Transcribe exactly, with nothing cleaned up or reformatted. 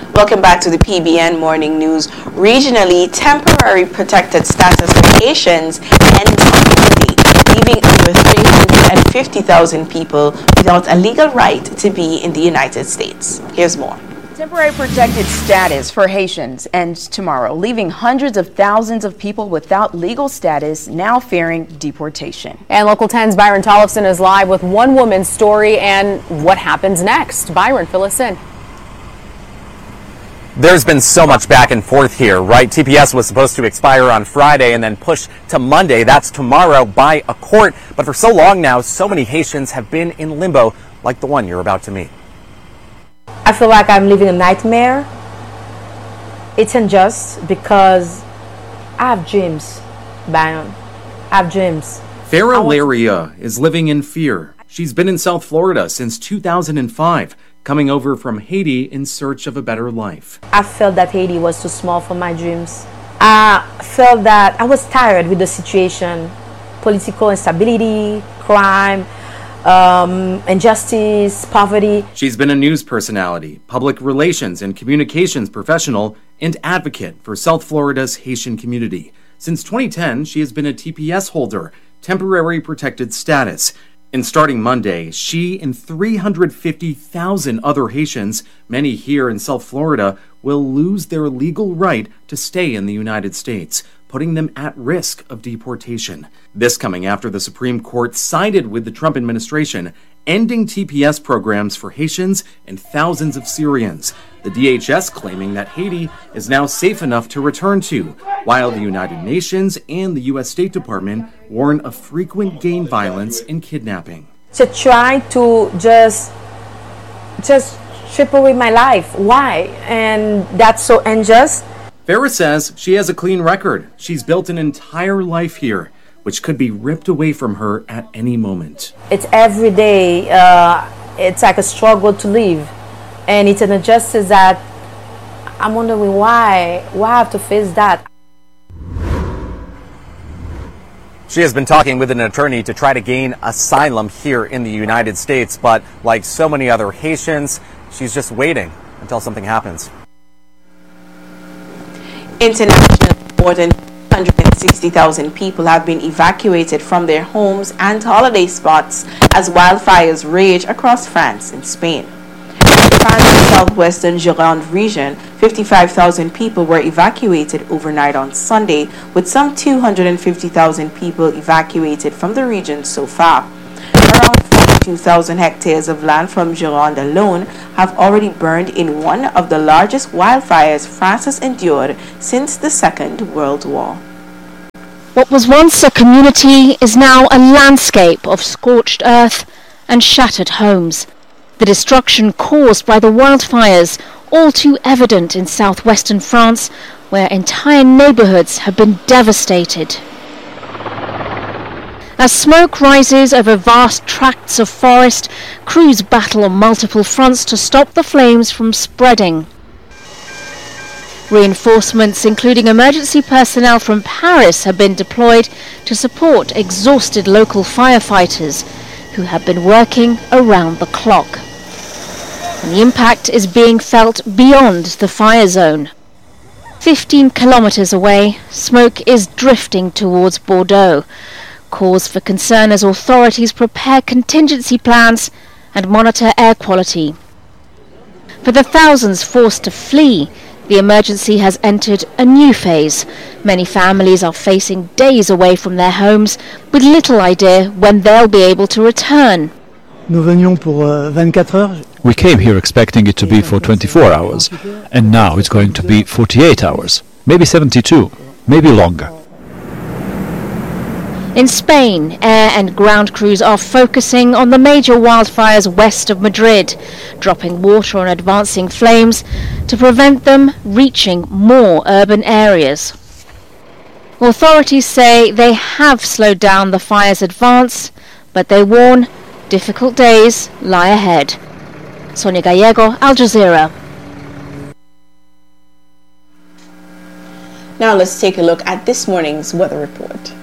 Welcome back to the P B N Morning News. Regionally, temporary protected status for Haitians ends on Monday, leaving over three hundred fifty thousand people without a legal right to be in the United States. Here's more. Temporary protected status for Haitians ends tomorrow, leaving hundreds of thousands of people without legal status now fearing deportation. And Local ten's Byron Tollefson is live with one woman's story and what happens next. Byron, fill us in. There's been so much back and forth here, right? T P S was supposed to expire on Friday and then push to Monday. That's tomorrow by a court. But for so long now, so many Haitians have been in limbo, like the one you're about to meet. I feel like I'm living a nightmare. It's unjust because I have dreams, Byron. I have dreams. Farah Laria is living in fear. She's been in South Florida since two thousand five, coming over from Haiti in search of a better life. I felt that Haiti was too small for my dreams. I felt that I was tired with the situation, political instability, crime, Um, injustice, poverty. She's been a news personality, public relations and communications professional, and advocate for South Florida's Haitian community. Since twenty ten, she has been a T P S holder, temporary protected status. And starting Monday, she and three hundred fifty thousand other Haitians, many here in South Florida, will lose their legal right to stay in the United States, putting them at risk of deportation. This coming after the Supreme Court sided with the Trump administration, ending T P S programs for Haitians and thousands of Syrians. The D H S claiming that Haiti is now safe enough to return to, while the United Nations and the U S State Department warn of frequent gang violence and kidnapping. To try to just, just strip away my life. Why? And that's so unjust. Farah says she has a clean record. She's built an entire life here, which could be ripped away from her at any moment. It's every day. Uh, it's like a struggle to live. And it's an injustice that I'm wondering why. Why I have to face that? She has been talking with an attorney to try to gain asylum here in the United States, but like so many other Haitians, she's just waiting until something happens. Internationally, more than one hundred sixty thousand people have been evacuated from their homes and holiday spots as wildfires rage across France and Spain. In France's southwestern Gironde region, fifty-five thousand people were evacuated overnight on Sunday, with some two hundred fifty thousand people evacuated from the region so far. Around forty-two thousand hectares of land from Gironde alone have already burned in one of the largest wildfires France has endured since the Second World War. What was once a community is now a landscape of scorched earth and shattered homes. The destruction caused by the wildfires, all too evident in southwestern France, where entire neighborhoods have been devastated. As smoke rises over vast tracts of forest, crews battle on multiple fronts to stop the flames from spreading. Reinforcements, including emergency personnel from Paris, have been deployed to support exhausted local firefighters who have been working around the clock. And the impact is being felt beyond the fire zone. Fifteen kilometers away, smoke is drifting towards Bordeaux. Cause for concern as authorities prepare contingency plans and monitor air quality. For the thousands forced to flee, the emergency has entered a new phase. Many families are facing days away from their homes with little idea when they'll be able to return. We came here expecting it to be for twenty-four hours, and now it's going to be forty-eight hours, maybe seventy-two, maybe longer. In Spain, air and ground crews are focusing on the major wildfires west of Madrid, dropping water on advancing flames to prevent them reaching more urban areas. Authorities say they have slowed down the fire's advance, but they warn difficult days lie ahead. Sonia Gallego, Al Jazeera. Now let's take a look at this morning's weather report.